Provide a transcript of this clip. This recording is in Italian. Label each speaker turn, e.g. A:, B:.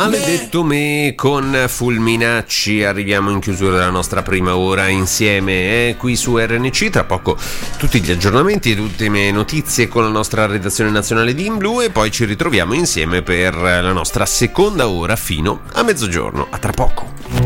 A: Maledetto me con Fulminacci. Arriviamo in chiusura della nostra prima ora insieme qui su RNC. Tra poco tutti gli aggiornamenti, tutte le notizie con la nostra redazione nazionale di In Blu, e poi ci ritroviamo insieme per la nostra seconda ora fino a mezzogiorno. A tra poco.